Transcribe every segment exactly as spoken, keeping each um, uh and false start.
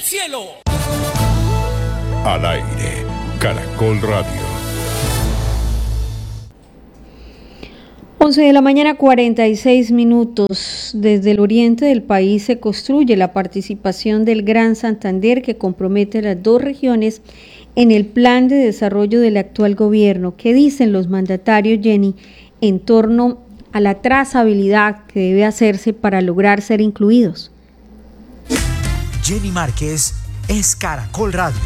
cielo. Al aire, Caracol Radio. once de la mañana, cuarenta y seis minutos. Desde el oriente del país se construye la participación del Gran Santander, que compromete a las dos regiones en el plan de desarrollo del actual gobierno. ¿Qué dicen los mandatarios, Jenny, en torno a la trazabilidad que debe hacerse para lograr ser incluidos? Jenny Márquez es Caracol Radio.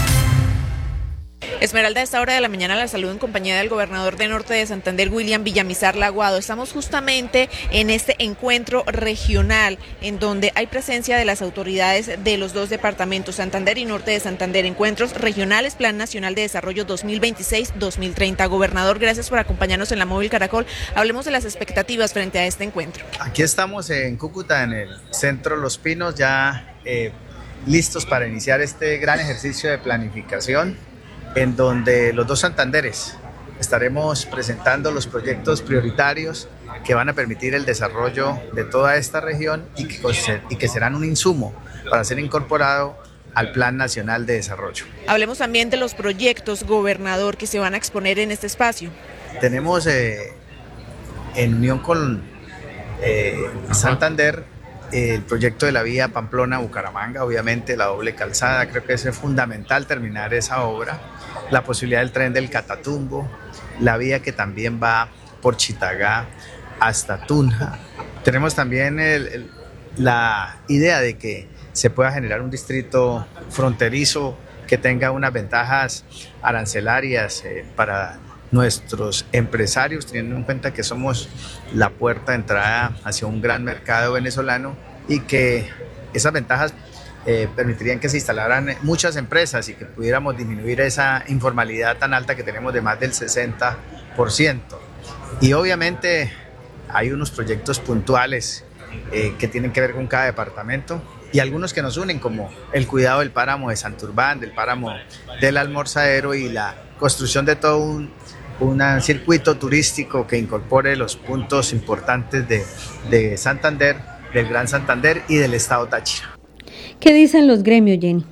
Esmeralda, a esta hora de la mañana la saludo en compañía del gobernador de Norte de Santander, William Villamizar Laguado. Estamos justamente en este encuentro regional en donde hay presencia de las autoridades de los dos departamentos, Santander y Norte de Santander. Encuentros regionales, Plan Nacional de Desarrollo dos mil veintiséis dos mil treinta. Gobernador, gracias por acompañarnos en la Móvil Caracol. Hablemos de las expectativas frente a este encuentro. Aquí estamos en Cúcuta, en el centro Los Pinos, ya eh, listos para iniciar este gran ejercicio de planificación, en donde los dos Santanderes estaremos presentando los proyectos prioritarios que van a permitir el desarrollo de toda esta región y que, y que serán un insumo para ser incorporado al Plan Nacional de Desarrollo. Hablemos también de los proyectos, gobernador, que se van a exponer en este espacio. Tenemos eh, en unión con eh, Santander el proyecto de la vía Pamplona-Bucaramanga, obviamente la doble calzada. Creo que es fundamental terminar esa obra. La posibilidad del tren del Catatumbo, la vía que también va por Chitagá hasta Tunja. Tenemos también el, el, la idea de que se pueda generar un distrito fronterizo que tenga unas ventajas arancelarias eh, para nuestros empresarios, teniendo en cuenta que somos la puerta de entrada hacia un gran mercado venezolano y que esas ventajas eh, permitirían que se instalaran muchas empresas y que pudiéramos disminuir esa informalidad tan alta que tenemos de más del sesenta por ciento. Y obviamente hay unos proyectos puntuales eh, que tienen que ver con cada departamento y algunos que nos unen, como el cuidado del páramo de Santurbán, del páramo del Almorzadero y la construcción de todo un un circuito turístico que incorpore los puntos importantes de, de Santander, del Gran Santander y del estado Táchira. ¿Qué dicen los gremios, Jenny?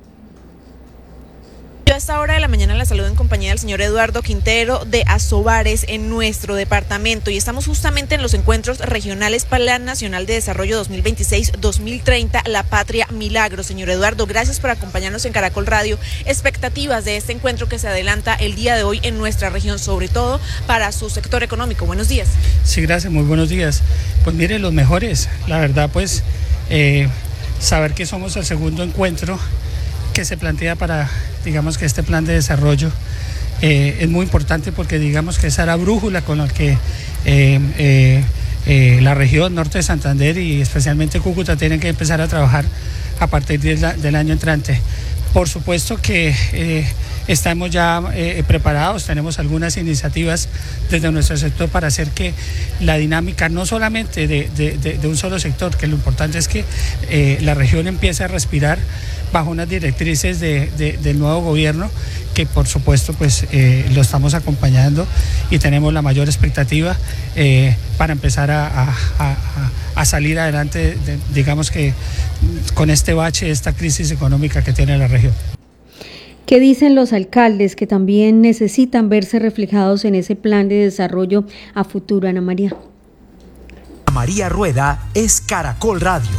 Yo a esta hora de la mañana la saludo en compañía del señor Eduardo Quintero de Asobares en nuestro departamento y estamos justamente en los encuentros regionales Plan Nacional de Desarrollo dos mil veintiséis dos mil treinta, La Patria Milagro. Señor Eduardo, gracias por acompañarnos en Caracol Radio. Expectativas de este encuentro que se adelanta el día de hoy en nuestra región, sobre todo para su sector económico. Buenos días. Sí, gracias, muy buenos días. Pues mire, los mejores, la verdad, pues eh, saber que somos el segundo encuentro que se plantea para, digamos, que este plan de desarrollo eh, es muy importante, porque digamos que esa es la brújula con la que eh, eh, eh, la región Norte de Santander y especialmente Cúcuta tienen que empezar a trabajar a partir de la, del año entrante. Por supuesto que eh, estamos ya eh, preparados, tenemos algunas iniciativas desde nuestro sector para hacer que la dinámica no solamente de, de, de, de un solo sector, que lo importante es que eh, la región empiece a respirar bajo unas directrices de, de, del nuevo gobierno, que por supuesto pues eh, lo estamos acompañando y tenemos la mayor expectativa eh, para empezar a, a, a, a salir adelante, de, digamos que con este bache, esta crisis económica que tiene la región. ¿Qué dicen los alcaldes que también necesitan verse reflejados en ese plan de desarrollo a futuro, Ana María? María Rueda es Caracol Radio.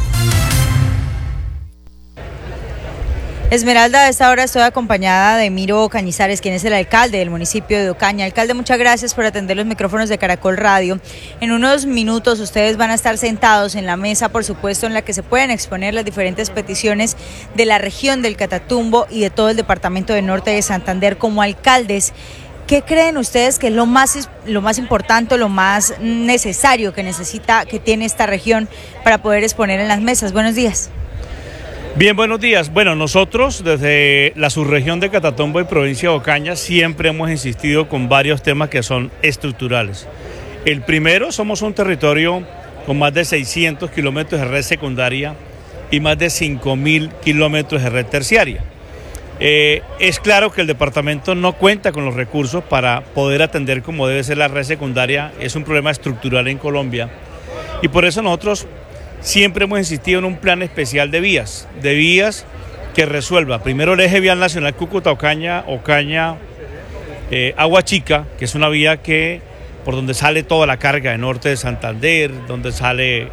Esmeralda, a esta hora estoy acompañada de Miro Cañizares, quien es el alcalde del municipio de Ocaña. Alcalde, muchas gracias por atender los micrófonos de Caracol Radio. En unos minutos ustedes van a estar sentados en la mesa, por supuesto, en la que se pueden exponer las diferentes peticiones de la región del Catatumbo y de todo el departamento de Norte de Santander. Como alcaldes, ¿qué creen ustedes que es lo más, lo más importante, lo más necesario que necesita, que tiene esta región para poder exponer en las mesas? Buenos días. Bien, buenos días. Bueno, nosotros desde la subregión de Catatumbo y provincia de Ocaña siempre hemos insistido con varios temas que son estructurales. El primero, somos un territorio con más de seiscientos kilómetros de red secundaria y más de cinco mil kilómetros de red terciaria. Eh, es claro que el departamento no cuenta con los recursos para poder atender como debe ser la red secundaria. Es un problema estructural en Colombia y por eso nosotros siempre hemos insistido en un plan especial de vías, de vías que resuelva primero el eje vial nacional Cúcuta-Ocaña, Ocaña, eh, Agua Chica, que es una vía que por donde sale toda la carga de norte de Santander, donde sale